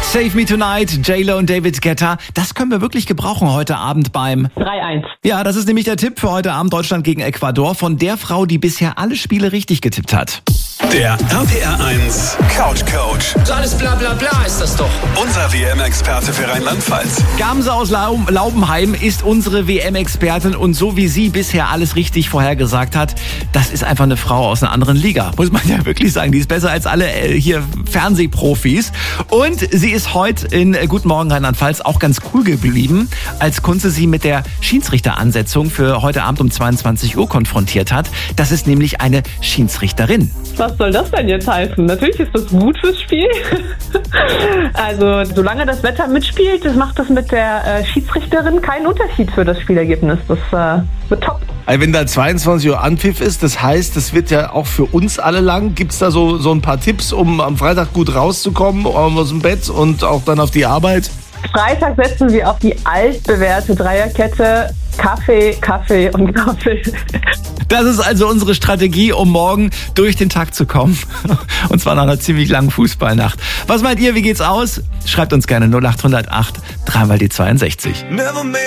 Save Me Tonight, J-Lo und David Guetta. Das können wir wirklich gebrauchen heute Abend beim 3-1. Ja, das ist nämlich der Tipp für heute Abend Deutschland gegen Ecuador von der Frau, die bisher alle Spiele richtig getippt hat. Der RPR 1 Couch Coach. So alles bla bla bla ist das doch. Unser WM-Experte für Rheinland-Pfalz. Gamse aus Laubenheim ist unsere WM-Expertin und so wie sie bisher alles richtig vorhergesagt hat, das ist einfach eine Frau aus einer anderen Liga. Muss man ja wirklich sagen, die ist besser als alle hier Fernsehprofis. Und sie ist heute in Guten Morgen Rheinland-Pfalz auch ganz cool geblieben, als Kunze sie mit der Schiedsrichteransetzung für heute Abend um 22 Uhr konfrontiert hat. Das ist nämlich eine Schiedsrichterin. Was soll das denn jetzt heißen? Natürlich ist das gut fürs Spiel. Also solange das Wetter mitspielt, das macht das mit der Schiedsrichterin keinen Unterschied für das Spielergebnis. Das wird top. Also wenn da 22 Uhr Anpfiff ist, das heißt, das wird ja auch für uns alle lang. Gibt es da so ein paar Tipps, um am Freitag gut rauszukommen, aus dem Bett und auch dann auf die Arbeit? Freitag setzen wir auf die altbewährte Dreierkette. Kaffee, Kaffee und Kaffee. Das ist also unsere Strategie, um morgen durch den Tag zu kommen. Und zwar nach einer ziemlich langen Fußballnacht. Was meint ihr, wie geht's aus? Schreibt uns gerne 0808 3 mal die 62.